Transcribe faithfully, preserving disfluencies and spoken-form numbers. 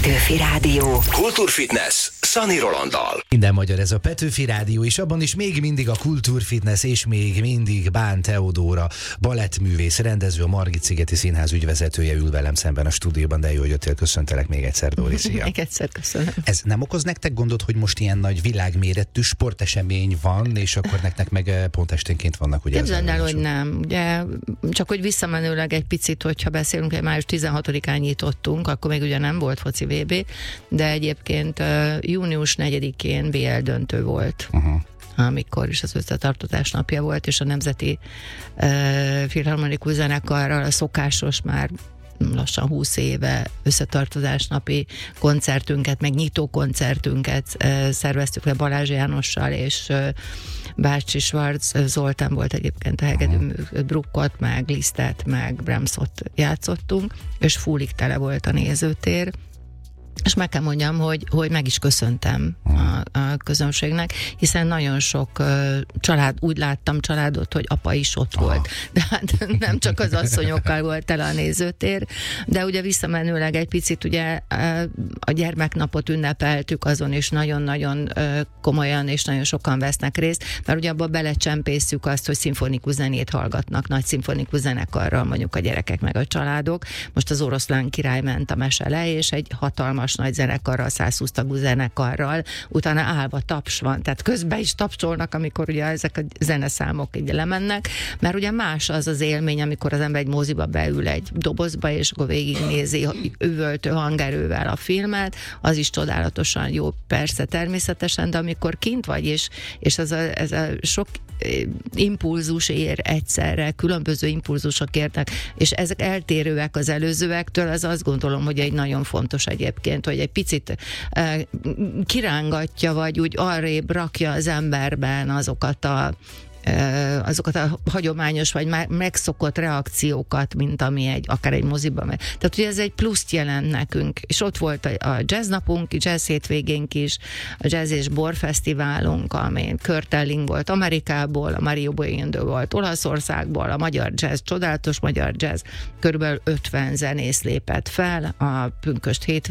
Petőfi Rádió. Kultúrfitness Szani Rolanddal. Minden magyar ez a Petőfi Rádió, és abban is még mindig a kultúrfitness, és még mindig Bán Teodóra, balettművész, rendező, a Margit-szigeti Színház ügyvezetője ül velem szemben a stúdióban, de jó, hogy jöttél, köszöntelek még egyszer, Dóri, szia. Még egyszer köszönöm. Ez nem okoz nektek gondot, hogy most ilyen nagy világméretű sportesemény van, és akkor nektek meg pont esténként vannak, ugye? Képzeld el, hogy nem. Ugye, csak hogy visszamenőleg egy picit, hogyha beszélünk, hogy május tizenhatodikán nyitottunk, akkor még ugye nem volt foci vé bé, de egyébként uh, június negyedikén bé el döntő volt. Uh-huh. Amikor is az összetartozás napja volt, és a Nemzeti uh, Filharmonikus Zenekarral a szokásos már lassan húsz éve összetartozás napi koncertünket, meg nyitó koncertünket uh, szerveztük le Balázs Jánossal, és uh, Bácsi Schwarz Zoltán volt egyébként a hegedű, Bruckot, meg Lisztet, meg Brahmsot játszottunk, és fullig tele volt a nézőtér. És meg kell mondjam, hogy, hogy meg is köszöntem a, a közönségnek, hiszen nagyon sok uh, család, úgy láttam családot, hogy apa is ott Aha. volt. De hát nem csak az asszonyokkal volt tele a nézőtér, de ugye visszamenőleg egy picit ugye uh, a gyermeknapot ünnepeltük, azon is nagyon-nagyon uh, komolyan és nagyon sokan vesznek részt, mert ugye abba belecsempészük azt, hogy szimfonikus zenét hallgatnak, nagy szimfonikus zenekarral mondjuk a gyerekek meg a családok. Most az Oroszlán király ment a mese le, és egy hatalmas nagy zenekarral, százhúsz tagú zenekarral, utána állva taps van, tehát közben is tapsolnak, amikor ugye ezek a zeneszámok így lemennek, mert ugye más az az élmény, amikor az ember egy moziba beül egy dobozba, és akkor végignézi üvöltő hangerővel a filmet, az is csodálatosan jó, persze, természetesen, de amikor kint vagy, és, és ez, a, ez a sok impulzus ér egyszerre, különböző impulzusok érnek, és ezek eltérőek az előzőektől, az azt gondolom, hogy egy nagyon fontos egyébként, hogy egy picit eh, kirángatja, vagy úgy arrébb rakja az emberben azokat a azokat a hagyományos, vagy már megszokott reakciókat, mint ami egy, akár egy moziban megy. Tehát, hogy ez egy pluszt jelent nekünk, és ott volt a, a jazznapunk, jazz hétvégénk is, a jazz és borfesztiválunk, amin körtelling volt Amerikából, a Mario Boiendo volt Olaszországból, a magyar jazz, csodálatos magyar jazz, körülbelül ötven zenész lépett fel, a pünkösd hét